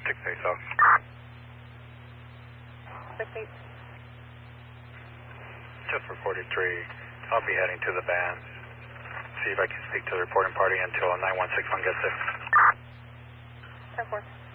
6-8 South. 6-8. Just for 43. I'll be heading to the band. See if I can speak to the reporting party until 9161 gets there. 10-4.